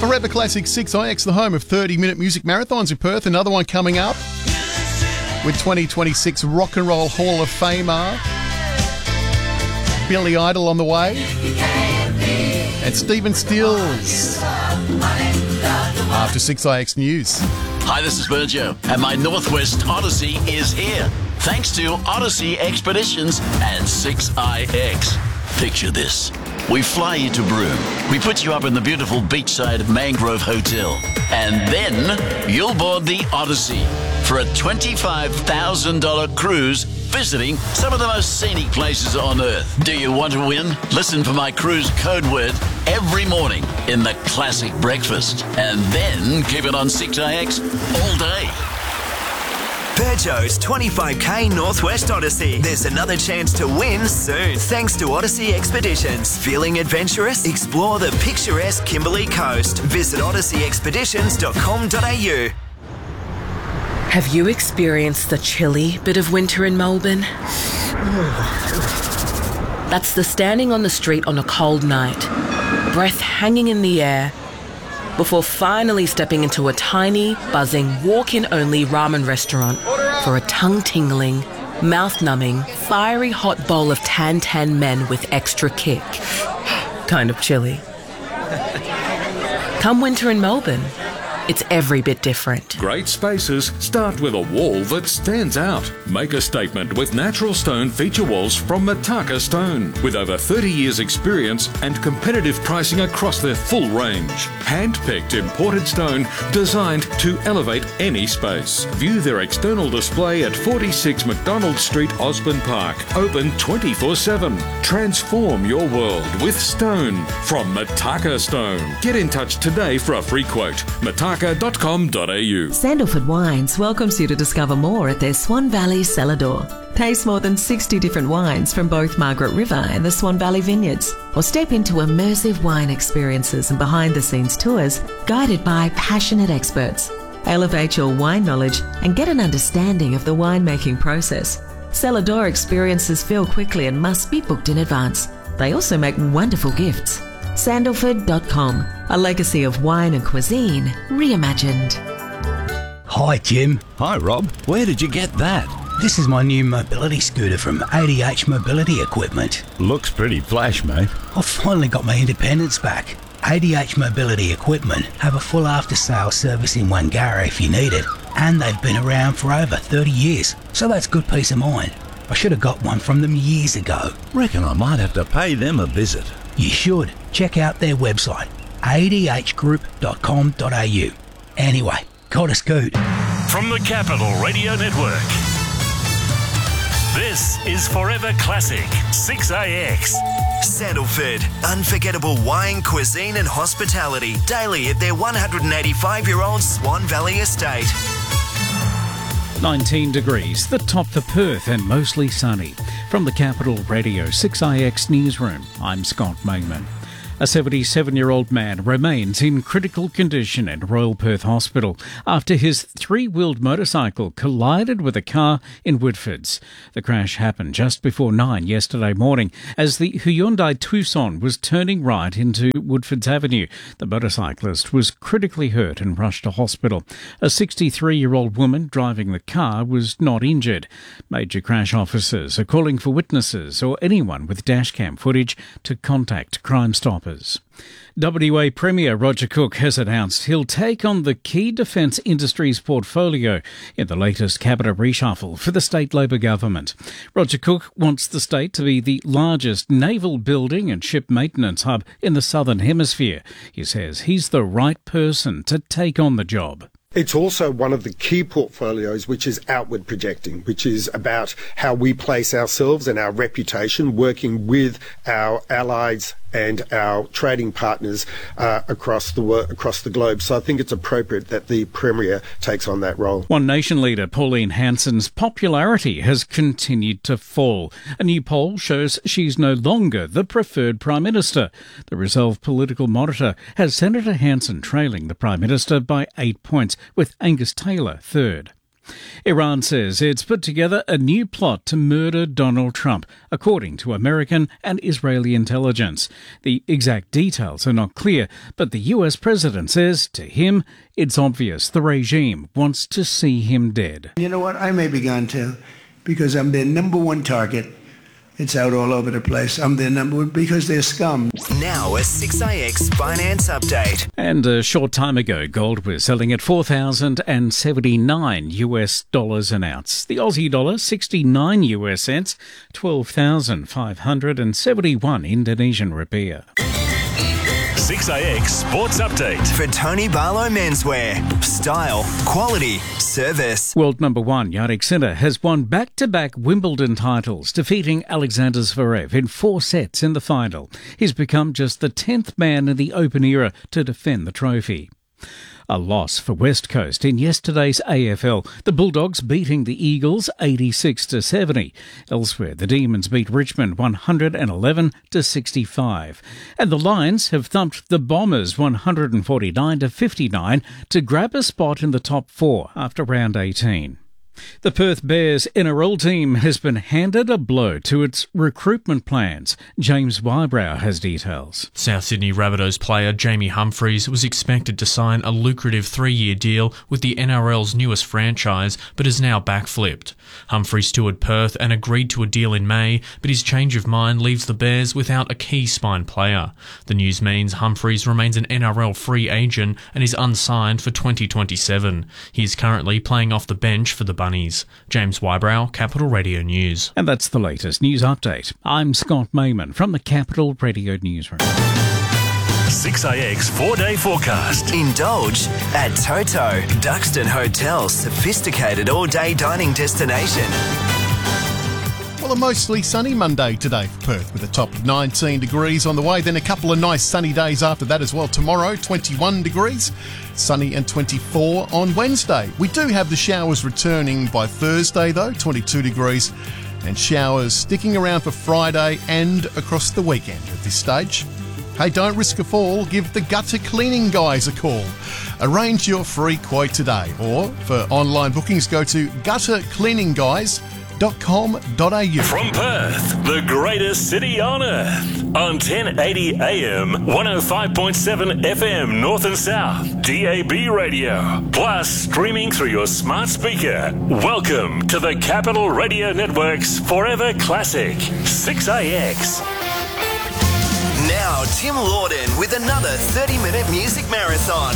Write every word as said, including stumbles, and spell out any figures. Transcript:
Forever Classic six I X, the home of thirty-minute music marathons in Perth. Another one coming up with twenty twenty-six Rock and Roll Hall of Famer Billy Idol on the way, and Stephen Stills after six I X News. Hi, this is Virgil, and my Northwest Odyssey is here, thanks to Odyssey Expeditions and six I X. Picture this. We fly you to Broome. We put you up in the beautiful beachside Mangrove Hotel. And then you'll board the Odyssey for a twenty-five thousand dollars cruise visiting some of the most scenic places on Earth. Do you want to win? Listen for my cruise code word every morning in the Classic Breakfast. And then keep it on six I X all day. Peugeot's twenty-five K Northwest Odyssey. There's another chance to win soon, thanks to Odyssey Expeditions. Feeling adventurous? Explore the picturesque Kimberley Coast. Visit odyssey expeditions dot com dot a u. Have you experienced the chilly bit of winter in Melbourne? That's the standing on the street on a cold night, breath hanging in the air, before finally stepping into a tiny, buzzing, walk-in-only ramen restaurant for a tongue-tingling, mouth-numbing, fiery hot bowl of tan-tan men with extra kick. Kind of chilly. Come winter in Melbourne, it's every bit different. Great spaces start with a wall that stands out. Make a statement with natural stone feature walls from Mataka Stone. With over thirty years experience and competitive pricing across their full range. Hand-picked imported stone designed to elevate any space. View their external display at forty-six McDonald Street, Osborne Park. Open twenty-four seven. Transform your world with stone from Mataka Stone. Get in touch today for a free quote. mataka dot com dot a u. Sandalford Wines welcomes you to discover more at their Swan Valley cellar door. Taste more than sixty different wines from both Margaret River and the Swan Valley Vineyards, or step into immersive wine experiences and behind-the-scenes tours guided by passionate experts. Elevate your wine knowledge and get an understanding of the winemaking process. Cellar door experiences fill quickly and must be booked in advance. They also make wonderful gifts. Sandalford dot com, a legacy of wine and cuisine reimagined. Hi Jim. Hi Rob. Where did you get that? This is my new mobility scooter from A D H Mobility Equipment. Looks pretty flash, mate. I've finally got my independence back. A D H Mobility Equipment have a full after-sales service in Wangara if you need it, and they've been around for over thirty years, so that's good peace of mind. I should have got one from them years ago. Reckon I might have to pay them a visit. You should. Check out their website, a d h group dot com dot a u. Anyway, got a scoot. From the Capital Radio Network, this is Forever Classic six A X. Sandalford, unforgettable wine, cuisine and hospitality daily at their one hundred eighty-five-year-old Swan Valley estate. nineteen degrees, the top for Perth and mostly sunny. From the Capital Radio six I X Newsroom, I'm Scott Mangman. A seventy-seven-year-old man remains in critical condition at Royal Perth Hospital after his three-wheeled motorcycle collided with a car in Woodfords. The crash happened just before nine yesterday morning as the Hyundai Tucson was turning right into Woodfords Avenue. The motorcyclist was critically hurt and rushed to hospital. A sixty-three-year-old woman driving the car was not injured. Major crash officers are calling for witnesses or anyone with dashcam footage to contact Crime Stoppers. W A Premier Roger Cook has announced he'll take on the key defence industries portfolio in the latest cabinet reshuffle for the state Labor government. Roger Cook wants the state to be the largest naval building and ship maintenance hub in the Southern Hemisphere. He says he's the right person to take on the job. It's also one of the key portfolios which is outward projecting, which is about how we place ourselves and our reputation working with our allies and our trading partners uh, across the wor- across the globe. So I think it's appropriate that the Premier takes on that role. One Nation leader Pauline Hanson's popularity has continued to fall. A new poll shows she's no longer the preferred Prime Minister. The Resolve Political Monitor has Senator Hanson trailing the Prime Minister by eight points, with Angus Taylor third. Iran says it's put together a new plot to murder Donald Trump, according to American and Israeli intelligence. The exact details are not clear, but the U S president says, to him, it's obvious the regime wants to see him dead. You know what? I may be gone too, because I'm their number one target. It's out all over the place. I'm their number one because they're scum. Now a six I X finance update. And a short time ago, gold was selling at four thousand seventy-nine U S dollars an ounce. The Aussie dollar, sixty-nine U S cents, twelve thousand five hundred seventy-one Indonesian rupiah. six I X Sports Update. For Tony Barlow Menswear. Style, quality, service. World number one, Jannik Sinner, has won back-to-back Wimbledon titles, defeating Alexander Zverev in four sets in the final. He's become just the tenth man in the Open era to defend the trophy. A loss for West Coast in yesterday's A F L. The Bulldogs beating the Eagles eighty-six to seventy. Elsewhere, the Demons beat Richmond one hundred eleven to sixty-five. And the Lions have thumped the Bombers one hundred forty-nine to fifty-nine to grab a spot in the top four after round eighteen. The Perth Bears N R L team has been handed a blow to its recruitment plans. James Wybrow has details. South Sydney Rabbitohs player Jamie Humphreys was expected to sign a lucrative three-year deal with the N R L's newest franchise, but has now backflipped. Humphreys toured Perth and agreed to a deal in May, but his change of mind leaves the Bears without a key spine player. The news means Humphreys remains an N R L free agent and is unsigned for twenty twenty-seven. He is currently playing off the bench for the Bunnies. James Wybrow, Capital Radio News. And that's the latest news update. I'm Scott Mayman from the Capital Radio Newsroom. six I X four-day forecast. Indulge at Toto, Duxton Hotel's sophisticated all-day dining destination. Well, a mostly sunny Monday today for Perth with a top of nineteen degrees on the way. Then a couple of nice sunny days after that as well. Tomorrow, twenty-one degrees. Sunny and twenty-four on Wednesday. We do have the showers returning by Thursday though, twenty-two degrees. And showers sticking around for Friday and across the weekend at this stage. Hey, don't risk a fall. Give the gutter cleaning guys a call. Arrange your free quote today. Or for online bookings, go to gutter cleaning guys dot com dot a u. From Perth, the greatest city on earth, on ten eighty A M, one oh five point seven F M North and South, D A B radio, plus streaming through your smart speaker. Welcome to the Capital Radio Network's Forever Classic, six I X. Now, Tim Lawden with another thirty-minute music marathon.